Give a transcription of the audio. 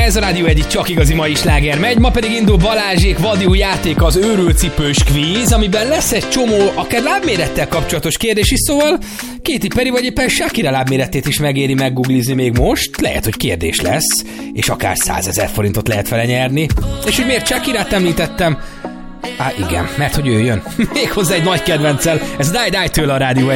Ez a Rádió egyik csak igazi mai sláger megy, ma pedig indul Balázsék vadi új játék, az őrültcipős kvíz, amiben lesz egy csomó akár lábmérettel kapcsolatos kérdés is, szóval Katy Perry vagy éppen Shakira lábméretét is megéri meggooglizni még most, lehet, hogy kérdés lesz, és akár 100 000 forintot lehet vele nyerni. És hogy miért Shakirát említettem? Igen, mert hogy ő jön. Méghozzá egy nagy kedvencel, ez Die Die tőle a Rádió